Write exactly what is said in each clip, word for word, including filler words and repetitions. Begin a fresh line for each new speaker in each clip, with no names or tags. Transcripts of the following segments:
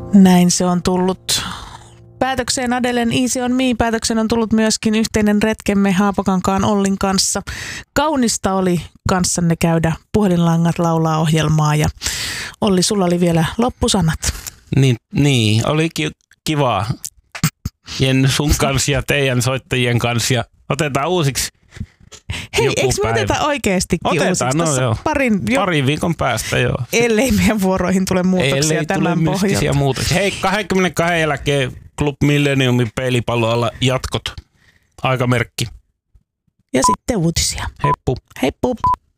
Näin se on tullut. Päätökseen Adelen Easy on Me. Päätöksen on tullut myöskin yhteinen retkemme Haapakankaan Ollin kanssa. Kaunista oli kanssanne käydä Puhelinlangat laulaa -ohjelmaa ja Olli, sulla oli vielä loppusanat.
Niin, niin oli ki- kivaa Jenny sun kanssa ja teidän soittajien kanssa ja otetaan uusiksi.
Hei, eikö me oteta oikeastikin
otetaan,
uusiksi?
No
Tässä
joo.
Parin, jo,
Parin viikon päästä joo.
Ellei meidän vuoroihin tule muutoksia
Ellei
tämän
tule mystisiä muutoksia. Hei, kaksikymmentäkaksi eläkeen Club Milleniumin peilipalloalla jatkot. Aikamerkki.
Ja sitten uutisia.
Heppu.
Heppu.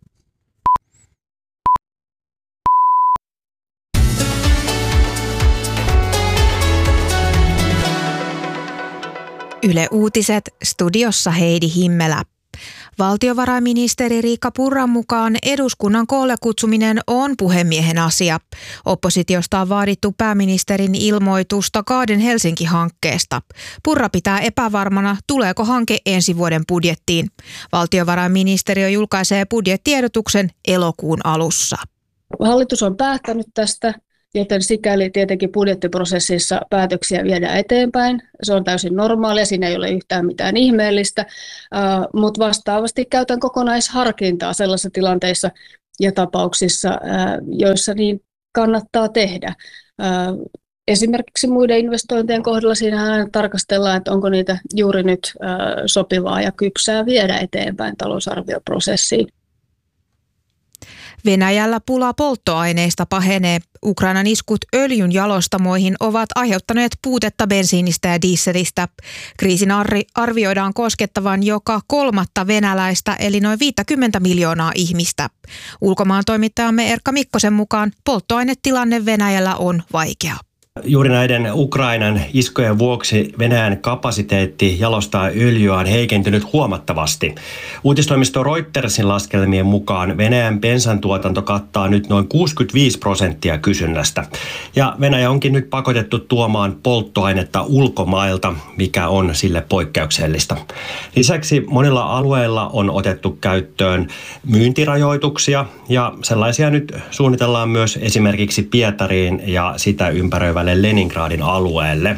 Yle Uutiset, studiossa Heidi Himmelä. Valtiovarainministeri Riikka Purran mukaan eduskunnan koolle kutsuminen on puhemiehen asia. Oppositiosta on vaadittu pääministerin ilmoitusta Kaaden Helsinki-hankkeesta. Purra pitää epävarmana, tuleeko hanke ensi vuoden budjettiin. Valtiovarainministeriö julkaisee budjettiedotuksen elokuun alussa.
Hallitus on päättänyt tästä, joten sikäli tietenkin budjettiprosessissa päätöksiä viedään eteenpäin. Se on täysin normaalia, siinä ei ole yhtään mitään ihmeellistä, mutta vastaavasti käytän kokonaisharkintaa sellaisissa tilanteissa ja tapauksissa, joissa niin kannattaa tehdä. Esimerkiksi muiden investointien kohdalla siinä tarkastellaan, että onko niitä juuri nyt sopivaa ja kypsää viedä eteenpäin talousarvioprosessiin.
Venäjällä pula polttoaineista pahenee. Ukrainan iskut öljyn jalostamoihin ovat aiheuttaneet puutetta bensiinistä ja dieselistä. Kriisin arvioidaan koskettavan joka kolmatta venäläistä, eli noin viisikymmentä miljoonaa ihmistä. Ulkomaan toimittajamme Erkka Mikkosen mukaan polttoainetilanne Venäjällä on vaikea.
Juuri näiden Ukrainan iskujen vuoksi Venäjän kapasiteetti jalostaa öljyä on heikentynyt huomattavasti. Uutistoimisto Reutersin laskelmien mukaan Venäjän bensan tuotanto kattaa nyt noin kuusikymmentäviisi prosenttia kysynnästä. Ja Venäjä onkin nyt pakotettu tuomaan polttoainetta ulkomailta, mikä on sille poikkeuksellista. Lisäksi monilla alueilla on otettu käyttöön myyntirajoituksia ja sellaisia nyt suunnitellaan myös esimerkiksi Pietariin ja sitä ympäröivälle Leningradin alueelle.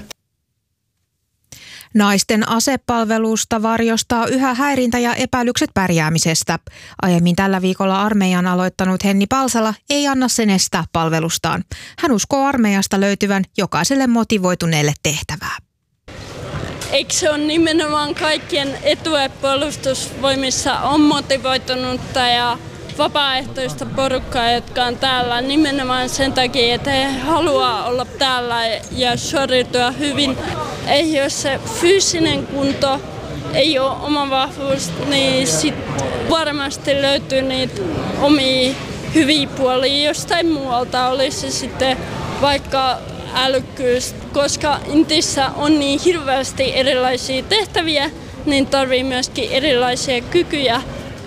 Naisten asepalvelusta varjostaa yhä häirintä ja epäilykset pärjäämisestä. Aiemmin tällä viikolla armeijan aloittanut Henni Palsala ei anna sen estää palvelustaan. Hän uskoo armeijasta löytyvän jokaiselle motivoituneelle tehtävää.
Eikö se ole nimenomaan kaikkien etu, että puolustusvoimissa on motivoitunutta ja vapaaehtoista porukkaa, jotka on täällä nimenomaan sen takia, että he haluaa olla täällä ja suoriutua hyvin. Ei jos se fyysinen kunto ei ole oma vahvuus, niin sit varmasti löytyy niitä omia hyviä puolia jostain muualta, olisi sitten vaikka älykkyys, koska Intissä on niin hirveästi erilaisia tehtäviä, niin tarvii myöskin erilaisia kykyjä.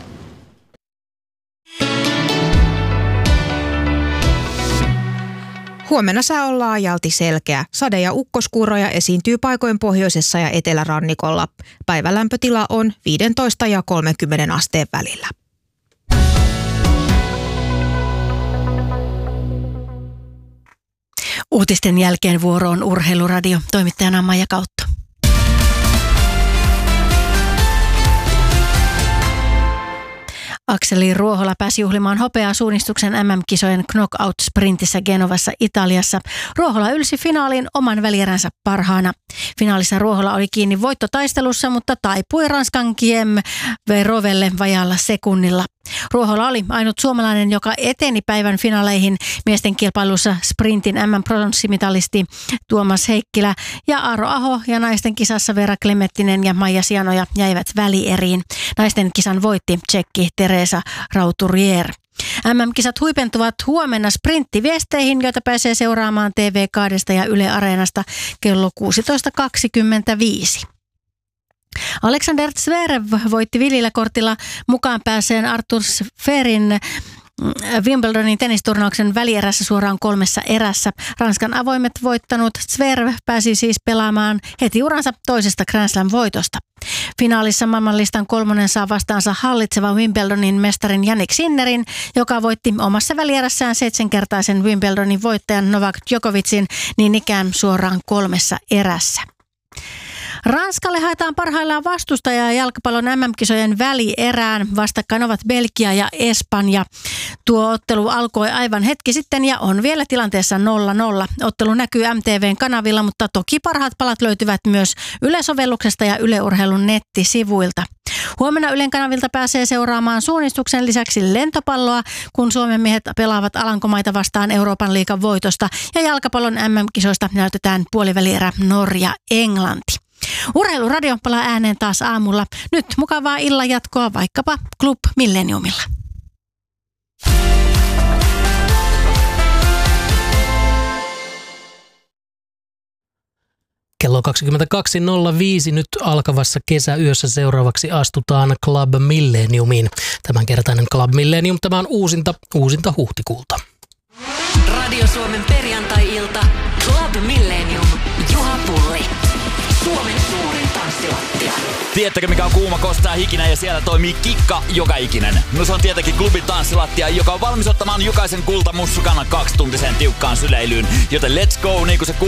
Huomenna sää on laajalti selkeä. Sade- ja ukkoskuuroja esiintyy paikoin pohjoisessa ja etelärannikolla. Päivän lämpötila on viisitoista ja kolmekymmentä asteen välillä.
Uutisten jälkeen vuoroon Urheiluradio. Toimittajana Maija Kautto. Akseli Ruohola pääsi juhlimaan hopeaa suunnistuksen M M-kisojen knockout-sprintissä Genovassa Italiassa. Ruohola ylsi finaaliin oman välieränsä parhaana. Finaalissa Ruohola oli kiinni voittotaistelussa, mutta taipui Ranskan Kiem Verovelle vajaalla sekunnilla. Ruohola oli ainut suomalainen, joka eteni päivän finaaleihin miesten kilpailussa sprintin M M-pronssimitalisti Tuomas Heikkilä ja Aaro Aho ja naisten kisassa Vera Klemettinen ja Maija Sianoja jäivät välieriin. Naisten kisan voitti tsekki Teresa Rauturier. M M-kisat huipentuvat huomenna sprinttiviesteihin, joita pääsee seuraamaan T V kahdesta ja Yle Areenasta kello kuusitoista kaksikymmentäviisi. Alexander Zverev voitti villillä kortilla mukaan pääseen Artur Sferin Wimbledonin tennisturnauksen välierässä suoraan kolmessa erässä. Ranskan avoimet voittanut Zverev pääsi siis pelaamaan heti uransa toisesta Grand Slam-voitosta. Finaalissa maailmanlistan kolmonen saa vastaansa hallitseva Wimbledonin mestarin Jannik Sinnerin, joka voitti omassa välierässään seitsemänkertaisen Wimbledonin voittajan Novak Djokovicin niin ikään suoraan kolmessa erässä. Ranskalle haetaan parhaillaan vastustajaa jalkapallon äm äm-kisojen välierään. Vastakkain ovat Belgia ja Espanja. Tuo ottelu alkoi aivan hetki sitten ja on vielä tilanteessa nolla nolla. Ottelu näkyy M T V:n kanavilla, mutta toki parhaat palat löytyvät myös Yle-sovelluksesta ja Yle Urheilun nettisivuilta. Huomenna Ylen kanavilta pääsee seuraamaan suunnistuksen lisäksi lentopalloa, kun Suomen miehet pelaavat Alankomaita vastaan Euroopan liigan voitosta ja jalkapallon äm äm-kisoista näytetään puolivälierä Norja-Englanti. Urheiluradio palaa ääneen taas aamulla. Nyt mukavaa illan jatkoa vaikkapa Club Millenniumilla.
Kello kaksikymmentäkaksi nolla viisi nyt alkavassa kesäyössä seuraavaksi astutaan Club Millenniumiin. Tämänkertainen Club Millennium, tämä on uusinta, uusinta huhtikuulta.
Radio Suomen perjantai-ilta, Club Millennium, Juha Pulli. Suomen suurin tanssilattia.
Tiedättekö mikä on kuuma, kostaa hikinen ja siellä toimii kikka joka ikinen? No se on tietenkin klubin tanssilattia, joka on valmis ottamaan jokaisen kultamussukannan kaksituntiseen tiukkaan syleilyyn. Joten let's go niin kuin se